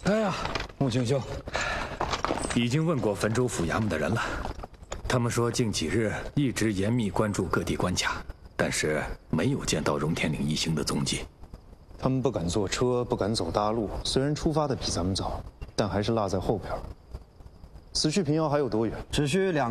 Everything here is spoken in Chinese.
哎呀，穆青兄，已经问过汾州府衙门的人了，他们说近几日一直严密关注各地关卡，但是没有见到荣天岭一行的踪迹。 他们不敢坐车，不敢走大路，虽然出发的比咱们早，但还是落在后边。死去平遥还有多远？ 只需2。